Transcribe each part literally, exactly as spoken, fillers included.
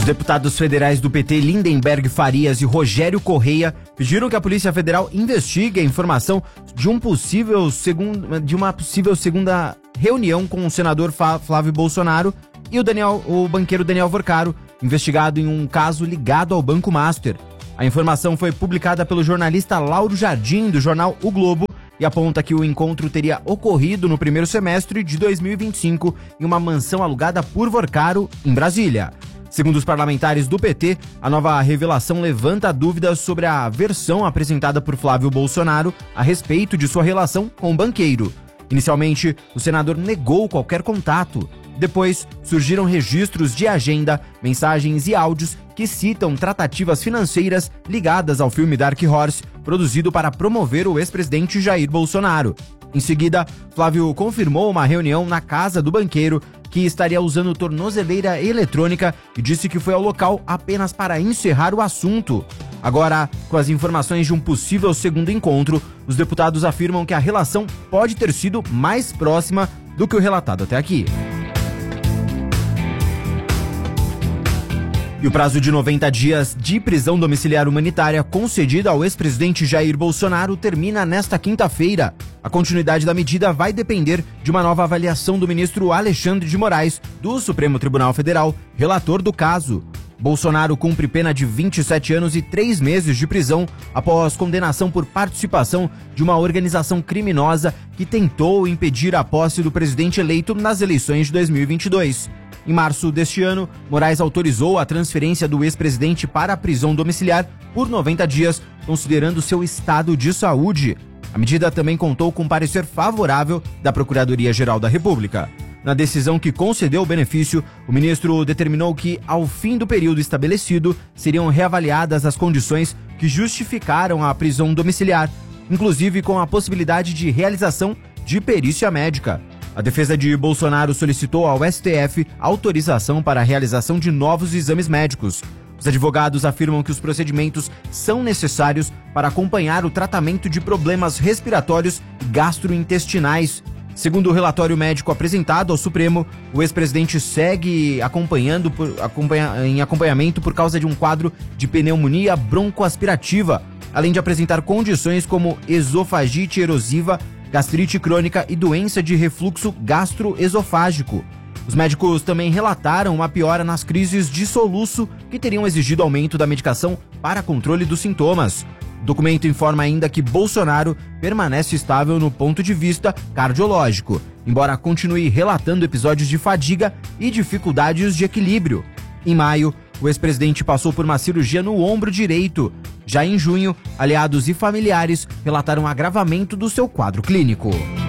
Os deputados federais do P T, Lindenberg Farias e Rogério Correia, pediram que a Polícia Federal investigue a informação de, um possível segundo, de uma possível segunda reunião com o senador Flávio Bolsonaro e o, Daniel, o banqueiro Daniel Vorcaro, investigado em um caso ligado ao Banco Master. A informação foi publicada pelo jornalista Lauro Jardim, do jornal O Globo, e aponta que o encontro teria ocorrido no primeiro semestre de dois mil e vinte e cinco em uma mansão alugada por Vorcaro, em Brasília. Segundo os parlamentares do P T, a nova revelação levanta dúvidas sobre a versão apresentada por Flávio Bolsonaro a respeito de sua relação com o banqueiro. Inicialmente, o senador negou qualquer contato. Depois, surgiram registros de agenda, mensagens e áudios que citam tratativas financeiras ligadas ao filme Dark Horse, produzido para promover o ex-presidente Jair Bolsonaro. Em seguida, Flávio confirmou uma reunião na casa do banqueiro, que estaria usando tornozeleira eletrônica, e disse que foi ao local apenas para encerrar o assunto. Agora, com as informações de um possível segundo encontro, os deputados afirmam que a relação pode ter sido mais próxima do que o relatado até aqui. E o prazo de noventa dias de prisão domiciliar humanitária concedida ao ex-presidente Jair Bolsonaro termina nesta quinta-feira. A continuidade da medida vai depender de uma nova avaliação do ministro Alexandre de Moraes, do Supremo Tribunal Federal, relator do caso. Bolsonaro cumpre pena de vinte e sete anos e três meses de prisão após condenação por participação de uma organização criminosa que tentou impedir a posse do presidente eleito nas eleições de dois mil e vinte e dois. Em março deste ano, Moraes autorizou a transferência do ex-presidente para a prisão domiciliar por noventa dias, considerando seu estado de saúde. A medida também contou com parecer favorável da Procuradoria-Geral da República. Na decisão que concedeu o benefício, o ministro determinou que, ao fim do período estabelecido, seriam reavaliadas as condições que justificaram a prisão domiciliar, inclusive com a possibilidade de realização de perícia médica. A defesa de Bolsonaro solicitou ao S T F autorização para a realização de novos exames médicos. Os advogados afirmam que os procedimentos são necessários para acompanhar o tratamento de problemas respiratórios e gastrointestinais. Segundo o relatório médico apresentado ao Supremo, o ex-presidente segue acompanhando por, acompanha, em acompanhamento por causa de um quadro de pneumonia broncoaspirativa, além de apresentar condições como esofagite erosiva, gastrite crônica e doença de refluxo gastroesofágico. Os médicos também relataram uma piora nas crises de soluço que teriam exigido aumento da medicação para controle dos sintomas. O documento informa ainda que Bolsonaro permanece estável no ponto de vista cardiológico, embora continue relatando episódios de fadiga e dificuldades de equilíbrio. Em maio, o ex-presidente passou por uma cirurgia no ombro direito. Já em junho, aliados e familiares relataram agravamento do seu quadro clínico.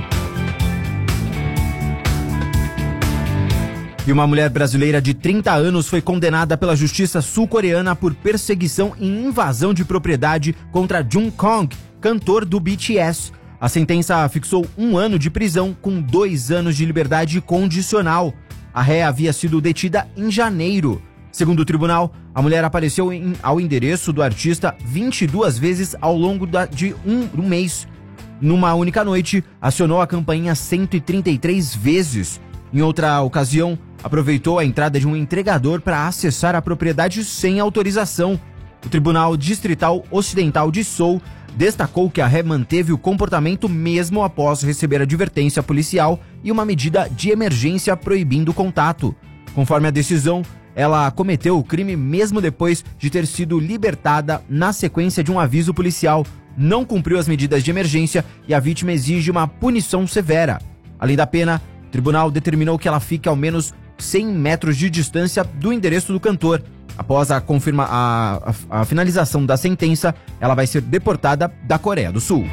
E uma mulher brasileira de trinta anos foi condenada pela justiça sul-coreana por perseguição e invasão de propriedade contra Jungkook, cantor do B T S. A sentença fixou um ano de prisão com dois anos de liberdade condicional. A réia havia sido detida em janeiro. Segundo o tribunal, a mulher apareceu em, ao endereço do artista vinte e duas vezes ao longo da, de um, um mês. Numa única noite, acionou a campainha cento e trinta e três vezes. Em outra ocasião, aproveitou a entrada de um entregador para acessar a propriedade sem autorização. O Tribunal Distrital Ocidental de Seul destacou que a ré manteve o comportamento mesmo após receber advertência policial e uma medida de emergência proibindo o contato. Conforme a decisão, ela cometeu o crime mesmo depois de ter sido libertada na sequência de um aviso policial, não cumpriu as medidas de emergência e a vítima exige uma punição severa. Além da pena, o tribunal determinou que ela fique ao menos cem metros de distância do endereço do cantor. Após a, confirma, a, a, a finalização da sentença, ela vai ser deportada da Coreia do Sul.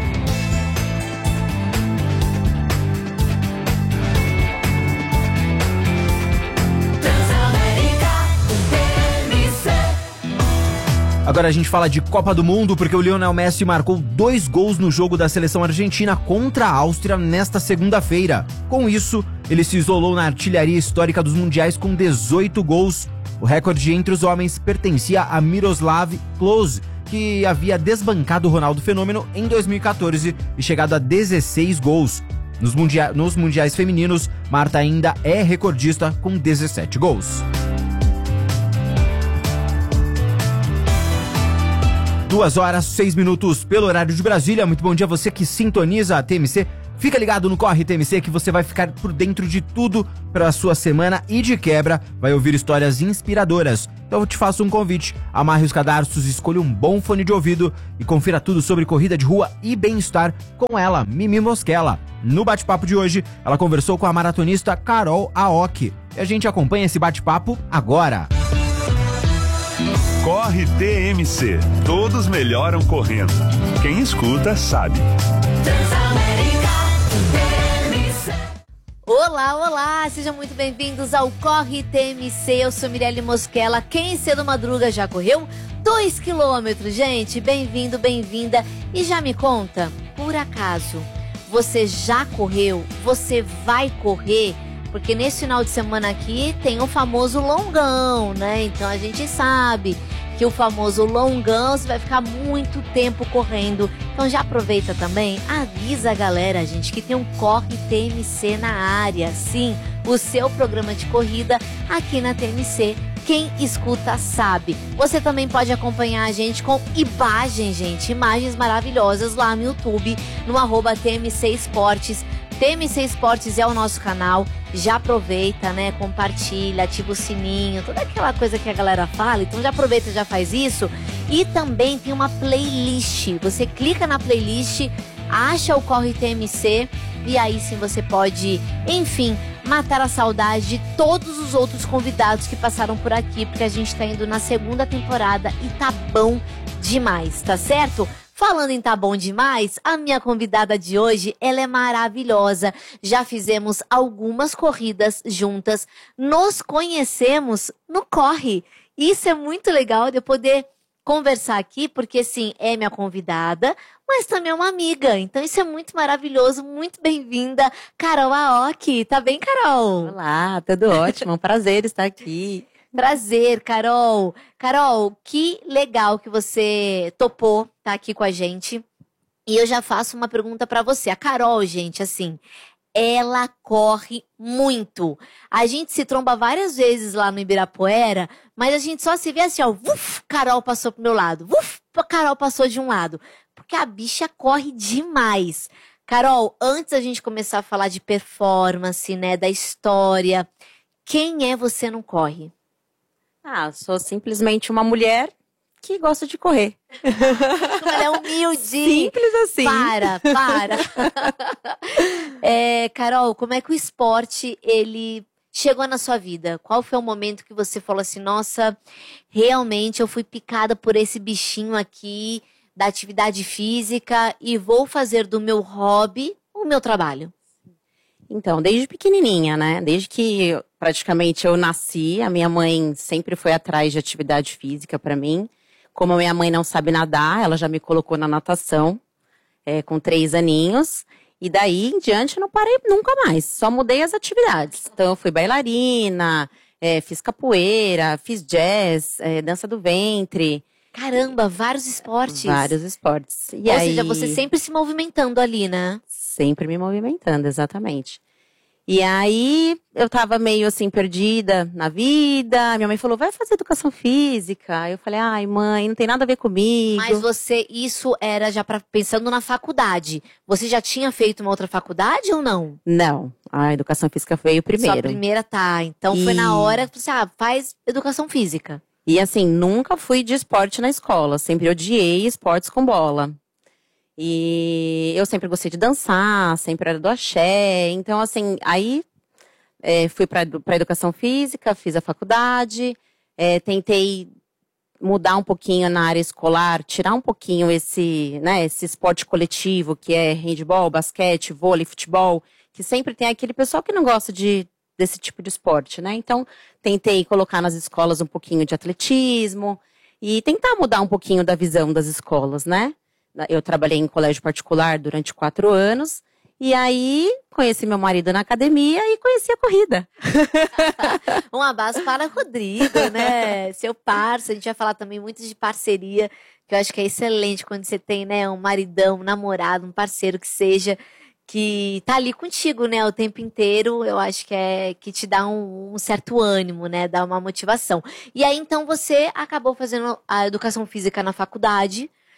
Agora a gente fala de Copa do Mundo, porque o Lionel Messi marcou dois gols no jogo da seleção argentina contra a Áustria nesta segunda-feira. Com isso, ele se isolou na artilharia histórica dos mundiais com dezoito gols. O recorde entre os homens pertencia a Miroslav Klose, que havia desbancado o Ronaldo Fenômeno em dois mil e quatorze e chegado a dezesseis gols. Nos, mundia- nos mundiais femininos, Marta ainda é recordista com dezessete gols. Duas horas, seis minutos pelo horário de Brasília. Muito bom dia a você que sintoniza a T M C. Fica ligado no Corre T M C que você vai ficar por dentro de tudo para a sua semana e de quebra vai ouvir histórias inspiradoras. Então eu te faço um convite, amarre os cadarços, escolha um bom fone de ouvido e confira tudo sobre corrida de rua e bem-estar com ela, Mimi Mosquela. No bate-papo de hoje, ela conversou com a maratonista Carol Aoki. E a gente acompanha esse bate-papo agora. Corre T M C. Todos melhoram correndo. Quem escuta sabe. Olá, olá! Sejam muito bem-vindos ao Corre T M C. Eu sou Mirelle Mosquela. Quem cedo madruga já correu? Dois quilômetros, gente. Bem-vindo, bem-vinda. E já me conta, por acaso, você já correu? Você vai correr? Porque nesse final de semana aqui tem o famoso longão, né? Então a gente sabe que o famoso longão você vai ficar muito tempo correndo. Então já aproveita também, avisa a galera, gente, que tem um Corre T M C na área. Sim, o seu programa de corrida aqui na T M C. Quem escuta sabe. Você também pode acompanhar a gente com imagens, gente. Imagens maravilhosas lá no YouTube, no arroba T M C Esportes. T M C Esportes é o nosso canal. Já aproveita, né? Compartilha, ativa o sininho, toda aquela coisa que a galera fala. Então já aproveita, já faz isso. E também tem uma playlist. Você clica na playlist, acha o Corre T M C e aí sim você pode, enfim, matar a saudade de todos os outros convidados que passaram por aqui, porque a gente tá indo na segunda temporada e tá bom demais, tá certo? Falando em tá bom demais, a minha convidada de hoje, ela é maravilhosa. Já fizemos algumas corridas juntas, nos conhecemos no Corre. Isso é muito legal de eu poder conversar aqui, porque sim, é minha convidada, mas também é uma amiga. Então isso é muito maravilhoso, muito bem-vinda, Carol Aoki. Tá bem, Carol? Olá, tudo ótimo, é um prazer estar aqui. Prazer, Carol. Carol, que legal que você topou estar aqui com a gente. E eu já faço uma pergunta pra você. A Carol, gente, assim, ela corre muito. A gente se tromba várias vezes lá no Ibirapuera, mas a gente só se vê assim, ó, uf, Carol passou pro meu lado, uf, Carol passou de um lado. Porque a bicha corre demais. Carol, antes da gente começar a falar de performance, né, da história, quem é você no Corre? Ah, sou simplesmente uma mulher que gosta de correr. Ela é humilde. Simples assim. Para, para. é, Carol, como é que o esporte, ele chegou na sua vida? Qual foi o momento que você falou assim, nossa, realmente eu fui picada por esse bichinho aqui da atividade física e vou fazer do meu hobby o meu trabalho? Então, desde pequenininha, né? Desde que praticamente eu nasci, a minha mãe sempre foi atrás de atividade física pra mim. Como a minha mãe não sabe nadar, ela já me colocou na natação é, com três aninhos. E daí em diante eu não parei nunca mais, só mudei as atividades. Então eu fui bailarina, é, fiz capoeira, fiz jazz, é, dança do ventre. Caramba, vários esportes. Vários esportes. E Ou aí, seja, você sempre se movimentando ali, né? Sempre me movimentando, exatamente. E aí, eu tava meio assim, perdida na vida. Minha mãe falou, vai fazer educação física. Eu falei, ai mãe, não tem nada a ver comigo. Mas você, isso era já pra, pensando na faculdade. Você já tinha feito uma outra faculdade ou não? Não, a educação física veio primeiro. Só a primeira, tá. Então E- foi na hora que você, ah, faz educação física. E assim, nunca fui de esporte na escola. Sempre odiei esportes com bola. E eu sempre gostei de dançar, sempre era do axé. Então, assim, aí é, fui para para educação física, fiz a faculdade, é, tentei mudar um pouquinho na área escolar, tirar um pouquinho esse, né, esse esporte coletivo que é handebol, basquete, vôlei, futebol, que sempre tem aquele pessoal que não gosta de, desse tipo de esporte, né? Então, tentei colocar nas escolas um pouquinho de atletismo e tentar mudar um pouquinho da visão das escolas, né? Eu trabalhei em colégio particular durante quatro anos. E aí, conheci meu marido na academia e conheci a corrida. Um abraço para Rodrigo, né? Seu parceiro. A gente vai falar também muito de parceria, que eu acho que é excelente quando você tem, né, um maridão, um namorado, um parceiro que seja, que tá ali contigo, né, o tempo inteiro. Eu acho que é que te dá um, um certo ânimo, né, dá uma motivação. E aí, então, você acabou fazendo a educação física na faculdade.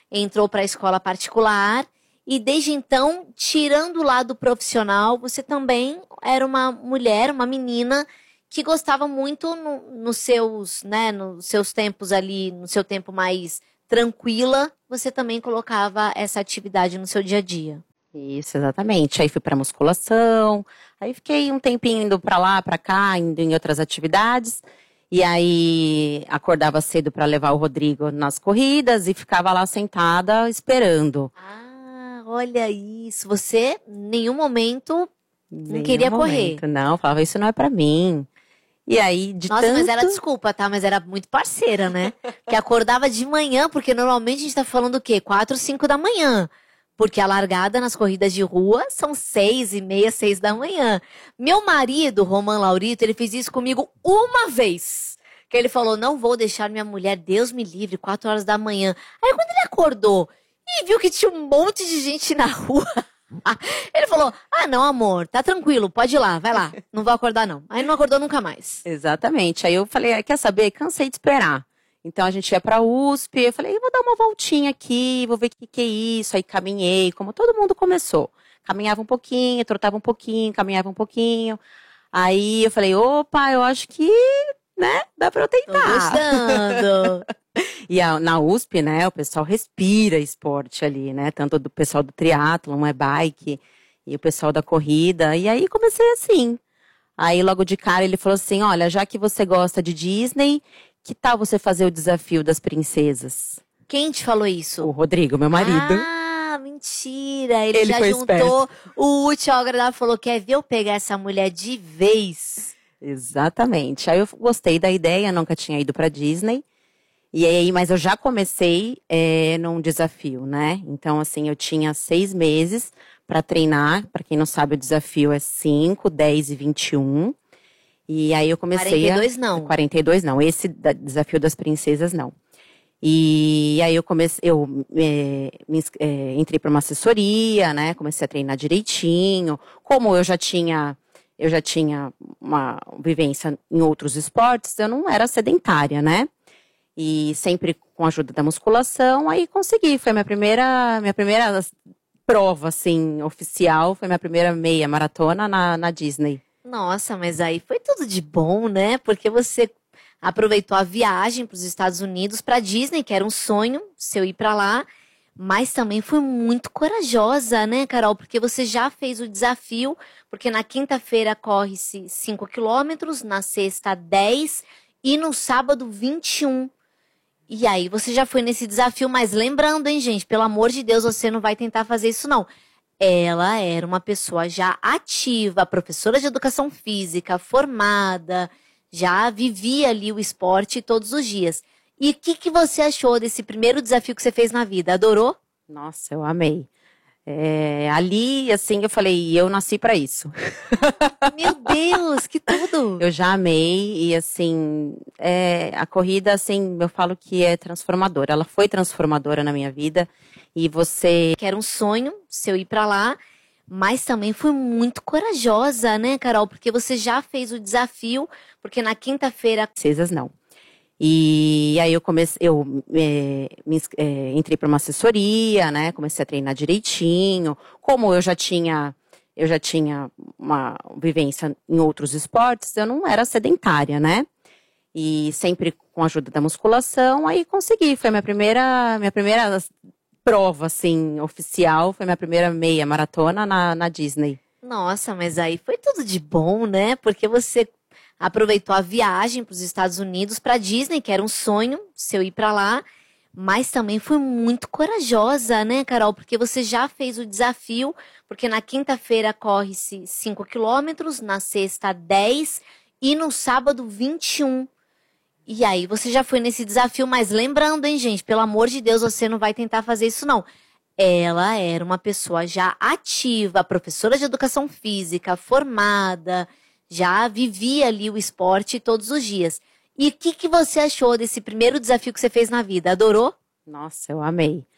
entrou para a escola particular e desde então, tirando o lado profissional, você também era uma mulher, uma menina que gostava muito no, nos seus, né, nos seus tempos ali, no seu tempo mais tranquila, você também colocava essa atividade no seu dia a dia. Isso, exatamente. Aí fui pra musculação, aí fiquei um tempinho indo pra lá, pra cá, indo em outras atividades. E aí acordava cedo pra levar o Rodrigo nas corridas e ficava lá sentada esperando. Ah, olha isso. Você, em nenhum momento, não Nenhum queria momento, correr. Não, falava, isso não é pra mim. E aí, de Nossa, tanto... mas era desculpa, tá? Mas era muito parceira, né? Que acordava de manhã, porque normalmente a gente tá falando o quê? Quatro, cinco da manhã. Porque a largada nas corridas de rua são seis e meia, seis da manhã. Meu marido, Roman Laurito, ele fez isso comigo uma vez. Que ele falou, não vou deixar minha mulher, Deus me livre, quatro horas da manhã. Aí quando ele acordou e viu que tinha um monte de gente na rua, ele falou, ah não amor, tá tranquilo, pode ir lá, vai lá, não vou acordar não. Aí não acordou nunca mais. Exatamente. Aí eu falei, ah, quer saber? Cansei de esperar. Então a gente ia pra U S P, eu falei, eu vou dar uma voltinha aqui, vou ver o que, que é isso. Aí caminhei, como todo mundo começou. Caminhava um pouquinho, trotava um pouquinho, caminhava um pouquinho. Aí eu falei, opa, eu acho que, né, dá pra eu Tô tentar. gostando. E a, na U S P, né, o pessoal respira esporte ali, né, tanto do pessoal do triatlon, é bike, e o pessoal da corrida. E aí comecei assim. Aí logo de cara ele falou assim, olha, já que você gosta de Disney, que tal você fazer o desafio das princesas? Quem te falou isso? O Rodrigo, meu marido. Ah, mentira. Ele, Ele já foi juntou o útil ao agradável e falou, quer ver eu pegar essa mulher de vez? Exatamente. Aí eu gostei da ideia, nunca tinha ido pra Disney. E aí, mas eu já comecei é, num desafio, né? Então, assim, eu tinha seis meses pra treinar. Pra quem não sabe, o desafio é cinco, dez e vinte e um. E aí eu comecei quarenta e dois a... não. quarenta e dois não. Esse da, desafio das princesas, não. E aí eu comecei, eu é, me, é, entrei para uma assessoria, né? Comecei a treinar direitinho. Como eu já tinha, eu já tinha uma vivência em outros esportes, eu não era sedentária, né? E sempre com a ajuda da musculação, aí consegui. Foi a minha primeira, minha primeira prova, assim, oficial. Foi minha primeira meia maratona na, na Disney. Nossa, mas aí foi tudo de bom, né? Porque você aproveitou a viagem para os Estados Unidos, para Disney, que era um sonho seu ir para lá, mas também foi muito corajosa, né, Carol? Porque você já fez o desafio, porque na quinta-feira corre-se cinco quilômetros, na sexta dez e no sábado vinte e um. E aí você já foi nesse desafio, mas lembrando, hein, gente, pelo amor de Deus, você não vai tentar fazer isso, não. Ela era uma pessoa já ativa, professora de educação física, formada, já vivia ali o esporte todos os dias. E o que, que você achou desse primeiro desafio que você fez na vida? Adorou? Nossa, eu amei. É, ali, assim, eu falei, eu nasci pra isso. Meu Deus, que tudo! Eu já amei e, assim, é, a corrida, assim, eu falo que é transformadora. Ela foi transformadora na minha vida e você... Que era um sonho seu ir pra lá, mas também foi muito corajosa, né, Carol? Porque você já fez o desafio, porque na quinta-feira... Princesas, não. E aí eu comecei, eu é, me, é, entrei para uma assessoria, né? Comecei a treinar direitinho. Como eu já tinha, eu já tinha uma vivência em outros esportes, eu não era sedentária, né? E sempre com a ajuda da musculação, aí consegui. Foi a minha primeira, minha primeira prova, assim, oficial. Foi minha primeira meia maratona na, na Disney. Nossa, mas aí foi tudo de bom, né? Porque você aproveitou a viagem para os Estados Unidos, para Disney, que era um sonho seu ir para lá, mas também foi muito corajosa, né, Carol? Porque você já fez o desafio, porque na quinta-feira corre-se cinco quilômetros, na sexta dez e no sábado vinte e um. E aí você já foi nesse desafio, mas lembrando, hein, gente, pelo amor de Deus, você não vai tentar fazer isso, não. Ela era uma pessoa já ativa, professora de educação física, formada, já vivia ali o esporte todos os dias. E o que, que você achou desse primeiro desafio que você fez na vida? Adorou? Nossa, eu amei.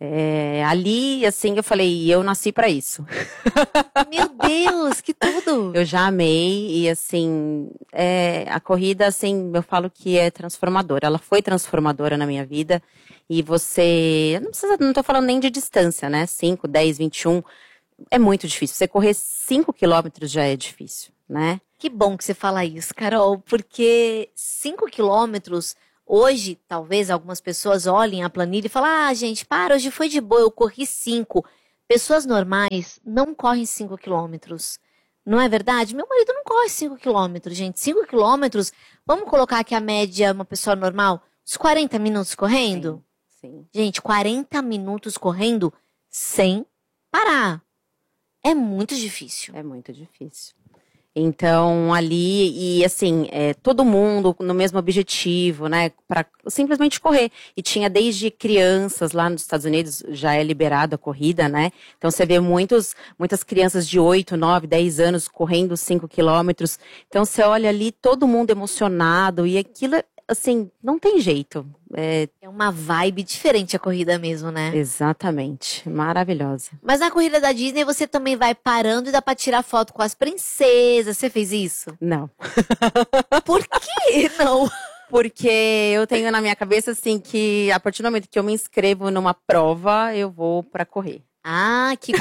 É, ali, assim, eu falei, eu nasci pra isso. Meu Deus, que tudo! Eu já amei e, assim, é, a corrida, assim, eu falo que é transformadora. Ela foi transformadora na minha vida e você, não precisa, não tô falando nem de distância, né? cinco, dez, vinte e um, é muito difícil. Você correr cinco quilômetros já é difícil, né? Que bom que você fala isso, Carol, porque cinco quilômetros, hoje, talvez algumas pessoas olhem a planilha e falem, ah, gente, para, hoje foi de boa, eu corri cinco. Pessoas normais não correm cinco quilômetros. Não é verdade? Meu marido não corre cinco quilômetros, gente. cinco quilômetros, vamos colocar aqui a média, uma pessoa normal, uns quarenta minutos correndo? Sim, sim. Gente, quarenta minutos correndo sem parar. É muito difícil. É muito difícil. Então, ali, e assim, é, todo mundo no mesmo objetivo, né, para simplesmente correr. E tinha desde crianças, lá nos Estados Unidos já é liberada a corrida, né, então você vê muitos, muitas crianças de oito, nove, dez anos correndo cinco quilômetros. Então você olha ali, todo mundo emocionado, e aquilo, assim, não tem jeito. É, É uma vibe diferente a corrida mesmo, né? exatamente, maravilhosa. Mas na corrida da Disney você também vai parando e dá pra tirar foto com as princesas. Você fez isso? Não. Por que não? Porque eu tenho na minha cabeça, assim, que a partir do momento que eu me inscrevo numa prova, eu vou pra correr. Ah, que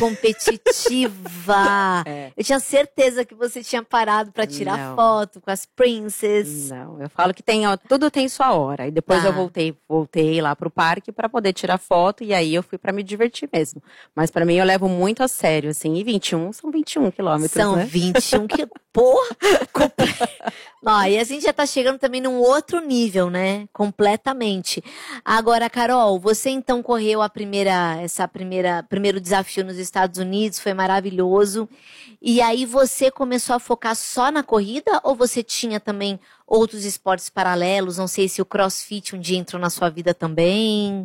competitiva! É. Eu tinha certeza que você tinha parado pra tirar Não. foto com as princesas. Não, eu falo que tem, ó, tudo tem sua hora. E depois Tá. eu voltei, voltei lá pro parque pra poder tirar foto, e aí eu fui pra me divertir mesmo. Mas pra mim eu levo muito a sério, assim, e vinte e um são vinte e um quilômetros, São né? vinte e um que porra! comple- Ó, e a gente já tá chegando também num outro nível, né? Completamente. Agora, Carol, você então correu a primeira, essa primeira, primeiro desafio nos Estados Unidos, foi maravilhoso. E aí você começou a focar só na corrida ou você tinha também outros esportes paralelos? Não sei se o CrossFit um dia entrou na sua vida também.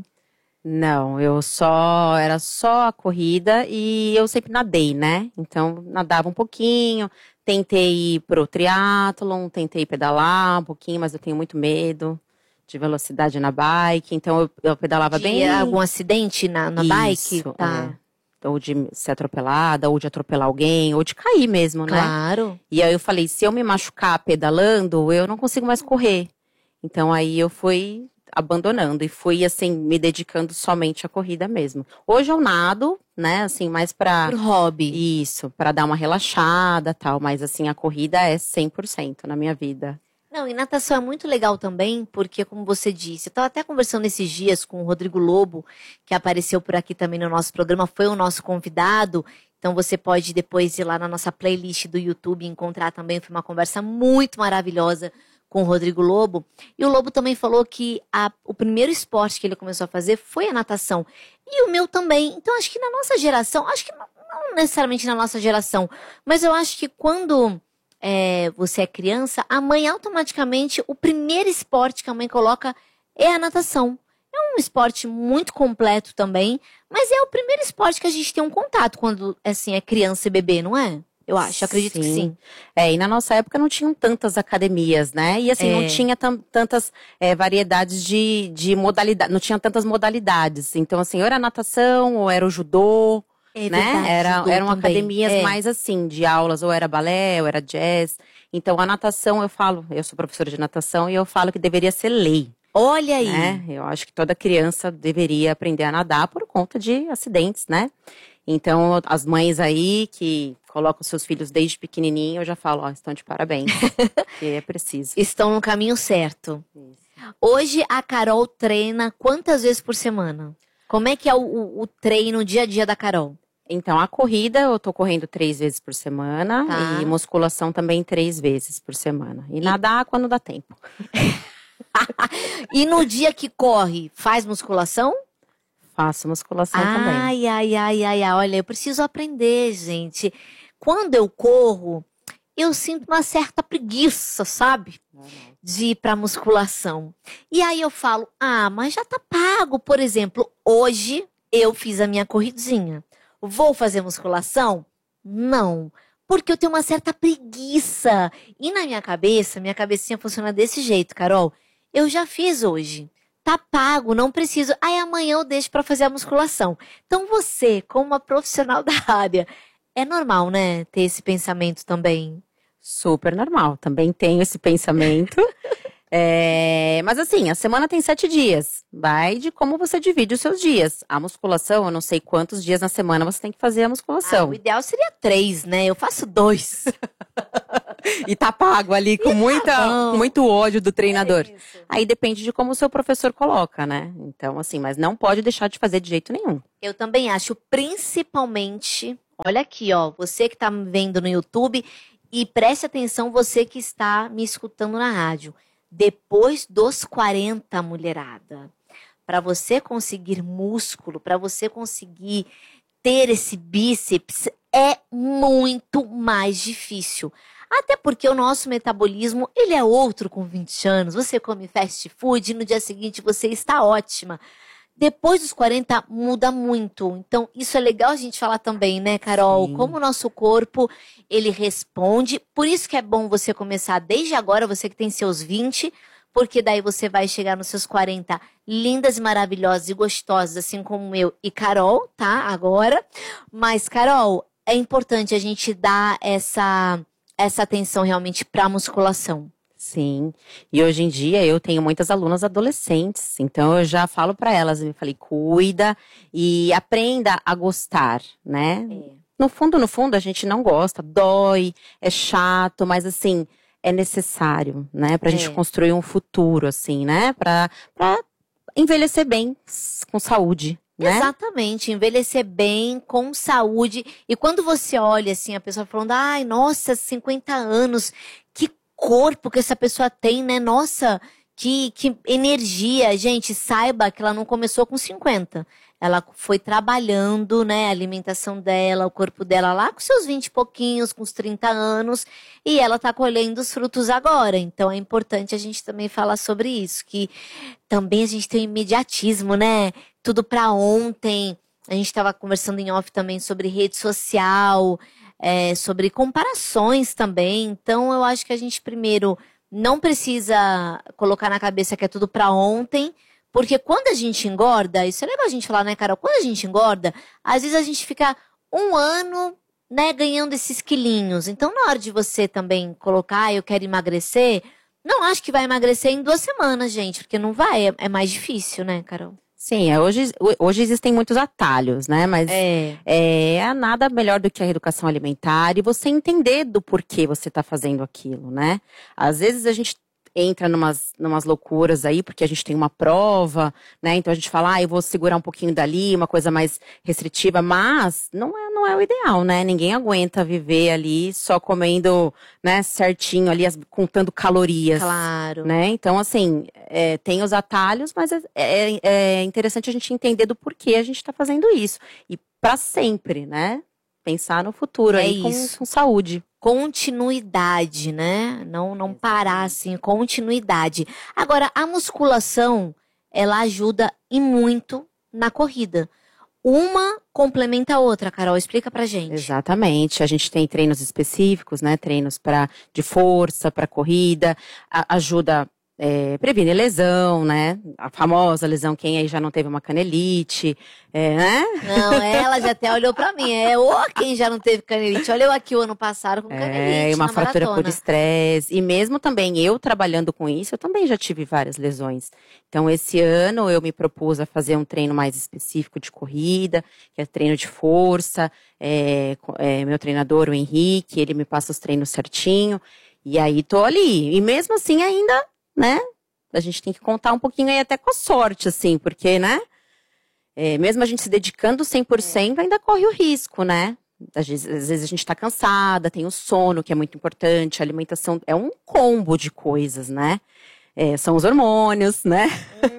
Não, eu só, era só a corrida e eu sempre nadei, né? Então, nadava um pouquinho, tentei ir pro triatlon, tentei pedalar um pouquinho, mas eu tenho muito medo de velocidade na bike, então eu, eu pedalava De bem. algum acidente na, na bike? Isso, Tá. é. Ou de ser atropelada, ou de atropelar alguém, ou de cair mesmo, né? Claro. E aí eu falei, se eu me machucar pedalando, eu não consigo mais correr. Então aí eu fui abandonando e fui, assim, me dedicando somente à corrida mesmo. Hoje eu nado, né, assim, mais pra... Por hobby. Isso, pra dar uma relaxada e tal, mas assim, a corrida é cem por cento na minha vida. Não, e natação é muito legal também, porque, como você disse, eu estava até conversando esses dias com o Rodrigo Lobo, que apareceu por aqui também no nosso programa, foi o nosso convidado. Então você pode depois ir lá na nossa playlist do YouTube e encontrar também. Foi uma conversa muito maravilhosa com o Rodrigo Lobo. E o Lobo também falou que a, o primeiro esporte que ele começou a fazer foi a natação. E o meu também. Então acho que na nossa geração, acho que não, não necessariamente na nossa geração, mas eu acho que quando... É, você é criança, a mãe automaticamente, o primeiro esporte que a mãe coloca é a natação. É um esporte muito completo também, mas é o primeiro esporte que a gente tem um contato quando assim, é criança e bebê, não é? Eu acho, acredito que sim. É, e na nossa época não tinham tantas academias, né? E assim, É. não tinha tam- tantas é, variedades de, de modalidades, não tinha tantas modalidades. Então, assim, ou era natação, ou era o judô. É Né? verdade, Era, judô eram também. academias É. mais assim, de aulas, ou era balé, ou era jazz. Então a natação, eu falo, eu sou professora de natação e eu falo que deveria ser lei. Olha aí. Né? Eu acho que toda criança deveria aprender a nadar por conta de acidentes, né? Então as mães aí que colocam seus filhos desde pequenininho, eu já falo, ó, estão de parabéns, porque é preciso. Estão no caminho certo. Hoje a Carol treina quantas vezes por semana? Como é que é o, o, o treino, o dia a dia da Carol? Então, a corrida eu tô correndo três vezes por semana Tá. e musculação também três vezes por semana. E nadar quando dá tempo. E no dia que corre, faz musculação? Faço musculação também. Ai, ai, ai, ai, ai, olha, eu preciso aprender, gente. Quando eu corro, eu sinto uma certa preguiça, sabe? De ir pra musculação. E aí eu falo, ah, mas já tá pago. Por exemplo, hoje eu fiz a minha corridinha. Vou fazer musculação? Não. Porque eu tenho uma certa preguiça. E na minha cabeça, minha cabecinha funciona desse jeito, Carol. Eu já fiz hoje. tá pago, não preciso. Aí amanhã eu deixo pra fazer a musculação. Então você, como uma profissional da área, é normal, né, ter esse pensamento também? Super normal, também tenho esse pensamento. É, mas assim, a semana tem sete dias. Vai de como você divide os seus dias. A musculação, eu não sei quantos dias na semana você tem que fazer a Ah, musculação. o ideal seria três, né? Eu faço dois. E tá pago ali com, muita, bom. com muito ódio do treinador. É isso. Aí depende de como o seu professor coloca, né? Então, assim, mas não pode deixar de fazer de jeito nenhum. Eu também acho, principalmente, olha aqui, ó, você que tá me vendo no YouTube e preste atenção, você que está me escutando na rádio. Depois dos quarenta, mulherada, para você conseguir músculo, para você conseguir ter esse bíceps, é muito mais difícil. Até porque o nosso metabolismo, ele é outro com vinte anos. Você come fast food e no dia seguinte você está ótima. Depois dos quarenta, muda muito. Então, isso é legal a gente falar também, né, Carol? Sim. Como o nosso corpo, ele responde. Por isso que é bom você começar desde agora, você que tem seus vinte, porque daí você vai chegar nos seus quarenta lindas e maravilhosas e gostosas, assim como eu e Carol, tá? Agora. Mas, Carol, é importante a gente dar essa, essa atenção realmente pra musculação. Sim, e hoje em dia eu tenho muitas alunas adolescentes, então eu já falo para elas, eu falei, cuida e aprenda a gostar, né? É. No fundo, no fundo, a gente não gosta, dói, é chato, mas assim, é necessário, né? Pra É. gente construir um futuro, assim, né? Pra, pra envelhecer bem, com saúde, né? Exatamente, envelhecer bem, com saúde. E quando você olha assim, a pessoa falando, ai, nossa, cinquenta anos, que corpo que essa pessoa tem, né? Nossa, que, que energia. Gente, saiba que ela não começou com cinquenta. Ela foi trabalhando, né, a alimentação dela, o corpo dela lá com seus vinte e pouquinhos, com os trinta anos, e ela tá colhendo os frutos agora. Então é importante a gente também falar sobre isso, que também a gente tem o imediatismo, né? Tudo pra ontem. A gente tava conversando em off também sobre rede social, é, sobre comparações também. Então eu acho que a gente primeiro não precisa colocar na cabeça que é tudo pra ontem, porque quando a gente engorda, isso é legal a gente falar, né, Carol? Quando a gente engorda, às vezes a gente fica um ano, né, ganhando esses quilinhos. Então, na hora de você também colocar, ah, eu quero emagrecer, não acho que vai emagrecer em duas semanas, gente, porque não vai, é, é mais difícil, né, Carol? Sim, é, hoje, hoje existem muitos atalhos, né? Mas É. é nada melhor do que a reeducação alimentar e você entender do porquê você está fazendo aquilo, né? Às vezes a gente entra numas, numas loucuras aí, porque a gente tem uma prova, né? Então a gente fala, ah, eu vou segurar um pouquinho dali, uma coisa mais restritiva, mas não é, não é o ideal, né? Ninguém aguenta viver ali só comendo, né, certinho ali, as- contando calorias. Claro. Né? Então, assim, é, tem os atalhos, mas é, é- é interessante a gente entender do porquê a gente está fazendo isso. E para sempre, né? Pensar no futuro É aí com, isso. com saúde. Continuidade, né? Não, não parar assim, continuidade. Agora, a musculação, ela ajuda e muito na corrida. Uma complementa a outra, Carol, explica pra gente. Exatamente. A gente tem treinos específicos, né? Treinos pra, de força, para corrida, a- ajuda. É, previne lesão, né? A famosa lesão, quem aí já não teve uma canelite, é, né? Não, ela já até olhou pra mim. É, ô, quem já não teve canelite? Olha eu aqui o ano passado com canelite É, uma na fratura por maratona. estresse. E mesmo também eu trabalhando com isso, eu também já tive várias lesões. Então, esse ano eu me propus a fazer um treino mais específico de corrida, que é treino de força. É, co- é, meu treinador, o Henrique, ele me passa os treinos certinho. E aí tô ali. E mesmo assim ainda, né? A gente tem que contar um pouquinho aí até com a sorte, assim, porque, né? É, mesmo a gente se dedicando cem por cento, ainda corre o risco, né? Às vezes, às vezes a gente tá cansada, tem o sono, que é muito importante, a alimentação é um combo de coisas, né? É, são os hormônios, né?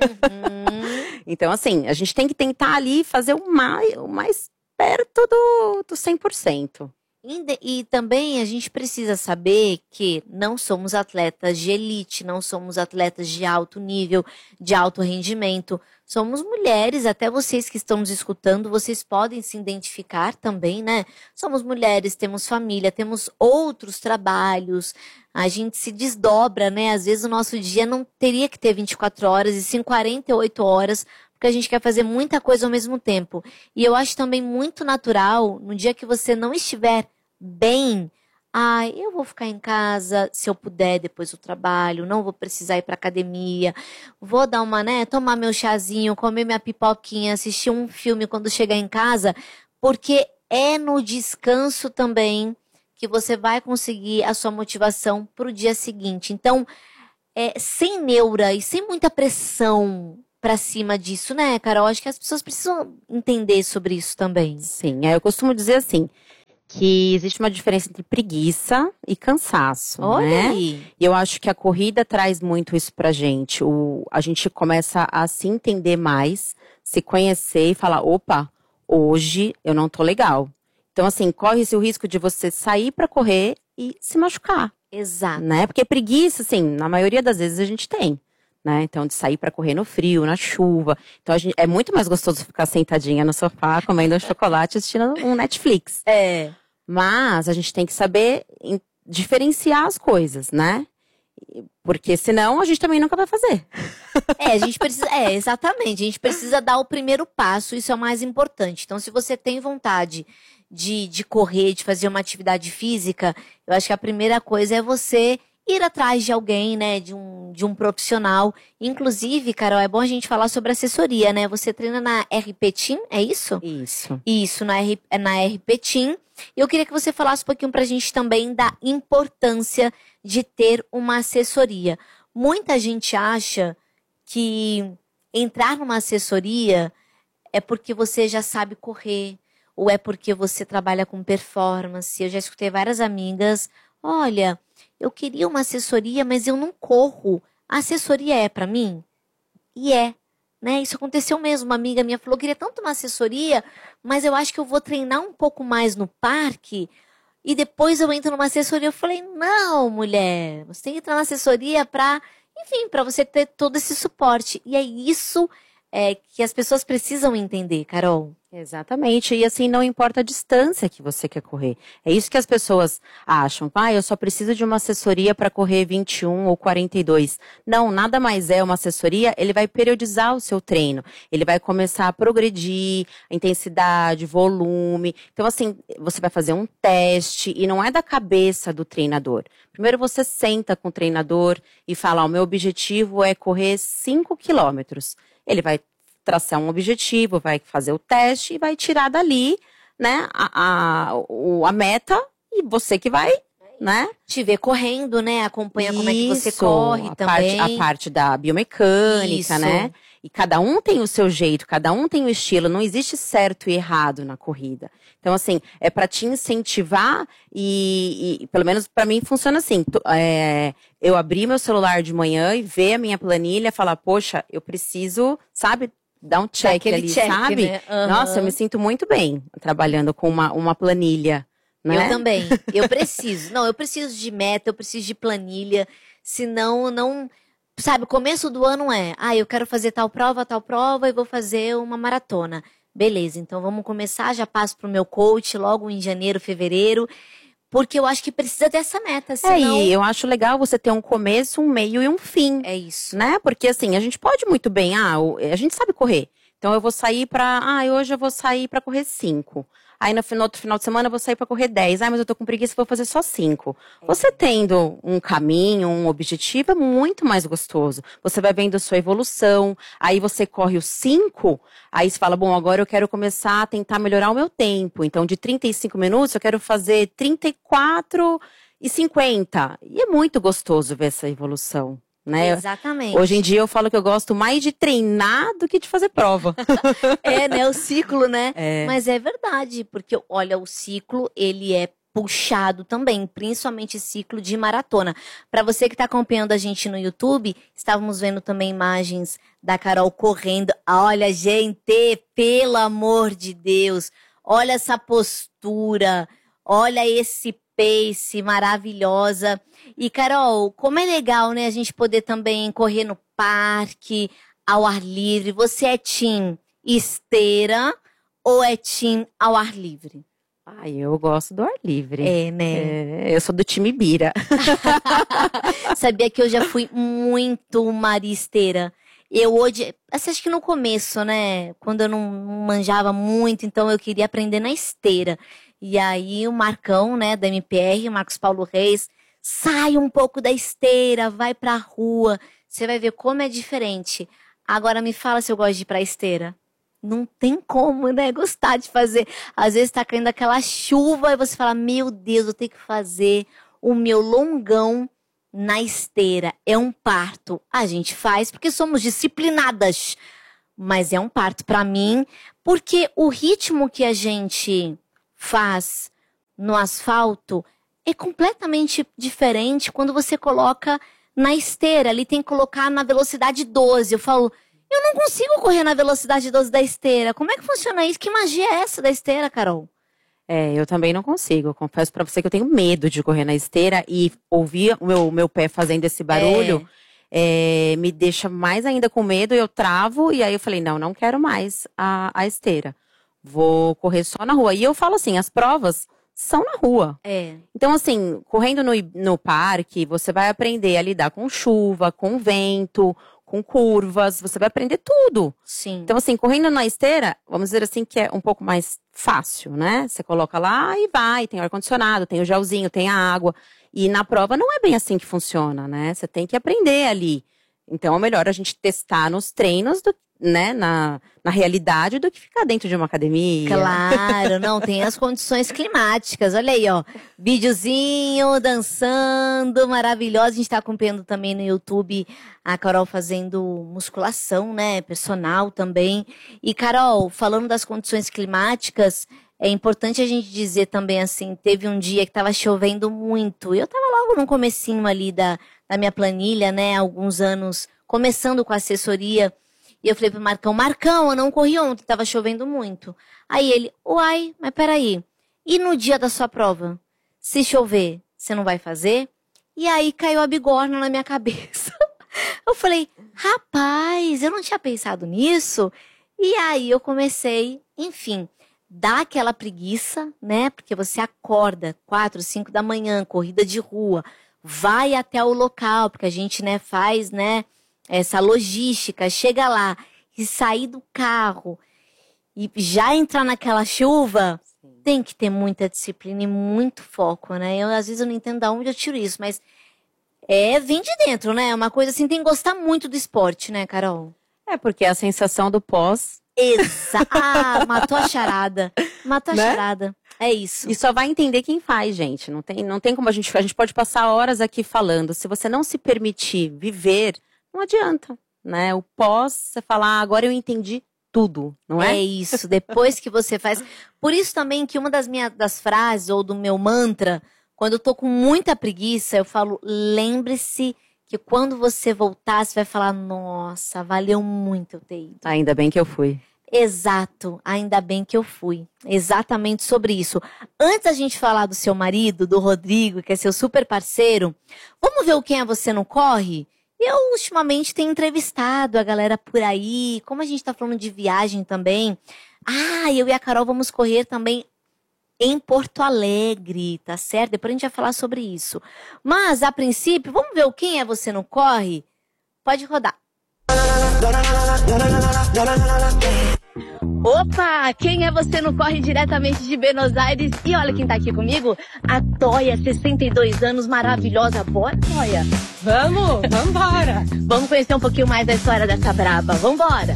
Uhum. Então, assim, a gente tem que tentar ali fazer o mais, o mais perto do, do cem por cento. Inde- E também a gente precisa saber que não somos atletas de elite, não somos atletas de alto nível, de alto rendimento. Somos mulheres, até vocês que estão nos escutando, vocês podem se identificar também, né? Somos mulheres, temos família, temos outros trabalhos, a gente se desdobra, né? Às vezes o nosso dia não teria que ter vinte e quatro horas, e sim quarenta e oito horas, porque a gente quer fazer muita coisa ao mesmo tempo. E eu acho também muito natural, no dia que você não estiver bem, ai, eu vou ficar em casa, se eu puder, depois do trabalho, não vou precisar ir pra academia, vou dar uma, né, tomar meu chazinho, comer minha pipoquinha, assistir um filme quando chegar em casa, porque é no descanso também que você vai conseguir a sua motivação pro dia seguinte. Então, é, sem neura e sem muita pressão pra cima disso, né, Carol? Acho que as pessoas precisam entender sobre isso também. Sim, é, eu costumo dizer assim, que existe uma diferença entre preguiça e cansaço, Olha né? aí. E eu acho que a corrida traz muito isso pra gente. O, a gente começa a se entender mais, se conhecer e falar, opa, hoje eu não tô legal. Então, assim, corre-se o risco de você sair pra correr e se machucar, Exato. né? Porque preguiça, assim, na maioria das vezes a gente tem. Né? Então, de sair pra correr no frio, na chuva. Então, a gente, é muito mais gostoso ficar sentadinha no sofá, comendo um chocolate, assistindo um Netflix. É. Mas a gente tem que saber em- diferenciar as coisas, né? Porque senão a gente também nunca vai fazer. É, a gente precisa. É, exatamente. A gente precisa dar o primeiro passo, isso é o mais importante. Então, se você tem vontade de, de correr, de fazer uma atividade física, eu acho que a primeira coisa é você ir atrás de alguém, né? De um, de um profissional. Inclusive, Carol, é bom a gente falar sobre assessoria, né? Você treina na R P Team, é isso? Isso. Isso, na, R, é na R P Team. E eu queria que você falasse um pouquinho pra gente também da importância de ter uma assessoria. Muita gente acha que entrar numa assessoria é porque você já sabe correr, ou é porque você trabalha com performance. Eu já escutei várias amigas, olha, eu queria uma assessoria, mas eu não corro. A assessoria é pra mim? E é. Né? Isso aconteceu mesmo. Uma amiga minha falou, queria tanto uma assessoria, mas eu acho que eu vou treinar um pouco mais no parque e depois eu entro numa assessoria. Eu falei, não, mulher, você tem que entrar na assessoria pra, enfim, pra você ter todo esse suporte. E é isso é, que as pessoas precisam entender, Carol. Exatamente. E assim, não importa a distância que você quer correr. É isso que as pessoas acham. Ah, eu só preciso de uma assessoria para correr vinte e um ou quarenta e dois. Não, nada mais é uma assessoria. Ele vai periodizar o seu treino. Ele vai começar a progredir a intensidade, volume. Então, assim, você vai fazer um teste e não é da cabeça do treinador. Primeiro você senta com o treinador e fala, o meu objetivo é correr cinco quilômetros. Ele vai traçar um objetivo, vai fazer o teste e vai tirar dali, né, a, a, o- a meta e você que vai, né? Te ver correndo, né? Acompanha como é que você Isso, corre a também. Parte, a parte da biomecânica, Isso. né? E cada um tem o seu jeito, cada um tem o estilo, não existe certo e errado na corrida. Então, assim, é para te incentivar e, e, pelo menos para mim, funciona assim. Tu- é, eu abrir meu celular de manhã e ver a minha planilha, falar, poxa, eu preciso, sabe, dar um check Daquele ali, check, sabe? né? Aham. Nossa, eu me sinto muito bem trabalhando com uma, uma planilha, né? Eu também. Eu preciso. Não, eu preciso de meta, eu preciso de planilha. Senão, não. Sabe, o começo do ano é. Ah, eu quero fazer tal prova, tal prova e vou fazer uma maratona. Beleza, então vamos começar. Já passo pro meu coach logo em janeiro, fevereiro. Porque eu acho que precisa dessa meta. É, Senão... e eu acho legal você ter um começo, um meio e um fim. É isso. Né? Porque assim, a gente pode muito bem, ah, o- a gente sabe correr. Então eu vou sair pra, ah, hoje eu vou sair pra correr cinco. Aí no, fin- no outro final de semana eu vou sair pra correr dez. Ah, mas eu tô com preguiça, vou fazer só cinco. Você tendo um caminho, um objetivo, é muito mais gostoso. Você vai vendo a sua evolução, aí você corre os cinco, aí você fala, bom, agora eu quero começar a tentar melhorar o meu tempo. Então de trinta e cinco minutos eu quero fazer trinta e quatro e cinquenta. E é muito gostoso ver essa evolução. Né? Exatamente. Hoje em dia eu falo que eu gosto mais de treinar do que de fazer prova. É, né? O ciclo, né? É. Mas é verdade, porque, olha, o ciclo, ele é puxado também, principalmente ciclo de maratona. Para você que está acompanhando a gente no YouTube, estávamos vendo também imagens da Carol correndo. Olha, gente, pelo amor de Deus, olha essa postura, Olha esse pace maravilhosa. E, Carol, como é legal, né, a gente poder também correr no parque, ao ar livre. Você é team esteira ou é team ao ar livre? Ai, eu gosto do ar livre. É, né? É, eu sou do time Bira. Sabia que eu já fui muito maristeira. Eu hoje, assim, acho que no começo, né, quando eu não manjava muito, então eu queria aprender na esteira. E aí o Marcão, né, da M P R, Marcos Paulo Reis, sai um pouco da esteira, vai pra rua, você vai ver como é diferente. Agora me fala se eu gosto de ir pra esteira. Não tem como, né, gostar de fazer. Às vezes tá caindo aquela chuva e você fala, meu Deus, eu tenho que fazer o meu longão na esteira. É um parto. A gente faz porque somos disciplinadas. Mas é um parto pra mim, porque o ritmo que a gente faz no asfalto é completamente diferente quando você coloca na esteira. Ali tem que colocar na velocidade doze. Eu falo, eu não consigo correr na velocidade doze da esteira. Como é que funciona isso? Que magia é essa da esteira, Carol? É, eu também não consigo. Eu confesso pra você que eu tenho medo de correr na esteira e ouvir o meu, meu pé fazendo esse barulho é. É, me deixa mais ainda com medo. Eu travo e aí eu falei, não, não quero mais a, a esteira. Vou correr só na rua. E eu falo assim, as provas são na rua. É. Então, assim, correndo no, no parque, você vai aprender a lidar com chuva, com vento, com curvas, você vai aprender tudo. Sim. Então, assim, correndo na esteira, vamos dizer assim, que é um pouco mais fácil, né? Você coloca lá e vai, tem o ar-condicionado, tem o gelzinho, tem a água. E na prova não é bem assim que funciona, né? Você tem que aprender ali. Então, é melhor a gente testar nos treinos, do, né? Na, na realidade, do que ficar dentro de uma academia. Claro, não, tem as condições climáticas. Olha aí, ó. Videozinho, dançando, maravilhosa. A gente tá acompanhando também no YouTube a Carol fazendo musculação, né? Personal também. E, Carol, falando das condições climáticas, é importante a gente dizer também, assim, teve um dia que tava chovendo muito. E eu tava logo no comecinho ali da, da minha planilha, né? Alguns anos, começando com a assessoria. E eu falei pro Marcão, Marcão, eu não corri ontem, tava chovendo muito. Aí ele, uai, mas peraí, e no dia da sua prova? Se chover, você não vai fazer? E aí caiu a bigorna na minha cabeça. Eu falei, rapaz, eu não tinha pensado nisso. E aí eu comecei, enfim, dá aquela preguiça, né? Porque você acorda quatro, cinco da manhã, corrida de rua, vai até o local, porque a gente, né, faz, né, essa logística, chega lá e sair do carro e já entrar naquela chuva, sim, tem que ter muita disciplina e muito foco, né? Eu, às vezes eu não entendo de onde eu tiro isso, mas é, vem de dentro, né? Uma coisa assim, tem que gostar muito do esporte, né, Carol? É, porque a sensação do pós... Exato! Ah, matou a charada. Matou a né? charada. É isso. E só vai entender quem faz, gente. Não tem, não tem como a gente... A gente pode passar horas aqui falando. Se você não se permitir viver... Não adianta, né? O pós, você falar, ah, agora eu entendi tudo, não é? É isso, depois que você faz. Por isso também que uma das minhas das frases ou do meu mantra, quando eu tô com muita preguiça, eu falo, lembre-se que quando você voltar, você vai falar, nossa, valeu muito eu ter ido. Ainda bem que eu fui. Exato, ainda bem que eu fui. Exatamente sobre isso. Antes da gente falar do seu marido, do Rodrigo, que é seu super parceiro, vamos ver o Quem é Você Não Corre? Eu, ultimamente, tenho entrevistado a galera por aí, como a gente tá falando de viagem também. Ah, eu e a Carol vamos correr também em Porto Alegre, tá certo? Depois a gente vai falar sobre isso. Mas, a princípio, vamos ver o Quem é Você Não Corre? Pode rodar. Opa, Quem é Você Não Corre diretamente de Buenos Aires. E olha quem tá aqui comigo, a Toia, sessenta e dois anos, maravilhosa. Bora, Toia? Vamos, vambora. Vamos conhecer um pouquinho mais da história dessa braba. Vambora.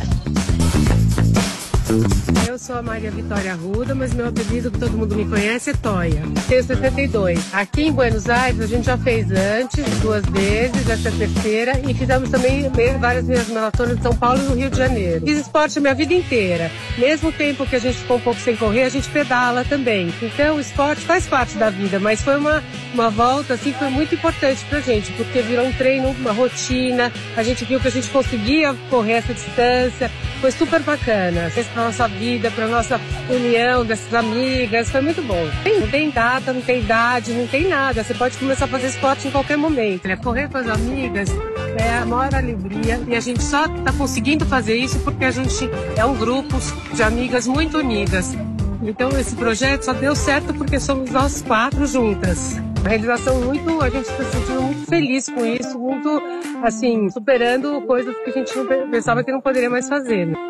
Eu sou a Maria Vitória Arruda, mas meu apelido que todo mundo me conhece é Toia. Tenho sessenta e dois. Aqui em Buenos Aires a gente já fez antes, duas vezes, essa é a terceira, e fizemos também várias meias maratonas em São Paulo e no Rio de Janeiro. Fiz esporte a minha vida inteira. Mesmo tempo que a gente ficou um pouco sem correr, a gente pedala também. Então o esporte faz parte da vida, mas foi uma, uma volta assim, foi muito importante pra gente, porque virou um treino, uma rotina, a gente viu que a gente conseguia correr essa distância, foi super bacana. Vocês para nossa vida, para nossa união dessas amigas. Foi muito bom. Não tem data, não tem idade, não tem nada. Você pode começar a fazer esporte em qualquer momento, né? Correr com as amigas é a maior alegria e a gente só está conseguindo fazer isso porque a gente é um grupo de amigas muito unidas. Então esse projeto só deu certo porque somos nós quatro juntas. Uma realização muito, a gente está se sentindo muito feliz com isso, muito, assim, superando coisas que a gente não pensava que não poderia mais fazer. Né?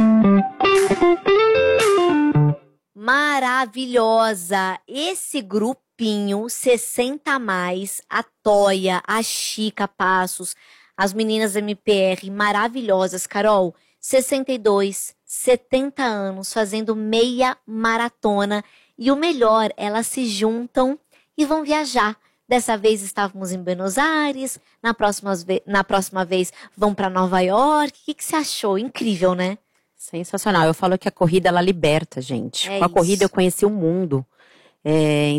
Maravilhosa! Esse grupinho sessenta a mais, a Toia, a Chica Passos, as meninas M P R maravilhosas. Carol, sessenta e dois, setenta anos, fazendo meia maratona. E o melhor, elas se juntam e vão viajar. Dessa vez estávamos em Buenos Aires, na próxima, na próxima vez vão para Nova York. O que, que você achou? Incrível, né? Sensacional. Eu falo que a corrida, ela liberta, gente. É Com a isso. corrida eu conheci o mundo. É,